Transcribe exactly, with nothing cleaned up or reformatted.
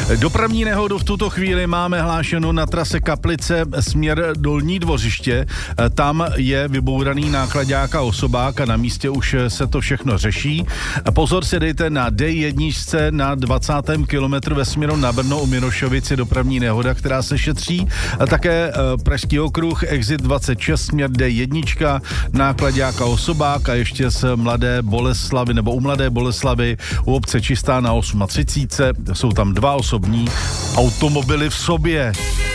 Dopravní nehodu v tuto chvíli máme hlášeno na trase Kaplice směr Dolní Dvořiště. Tam je vybouraný náklaďák a osobák a na místě už se to všechno řeší. Pozor si dejte na D jedna na dvacátém kilometru ve směru na Brno u Mirošovic je dopravní nehoda, která se šetří. A také Pražský okruh, exit dvacet šest, směr D jedna, náklaďák a osobák a ještě z Mladé Boleslavy nebo u Mladé Boleslavy u obce Čistá na třicet osm. Jsou tam dva osobní automobily v sobě.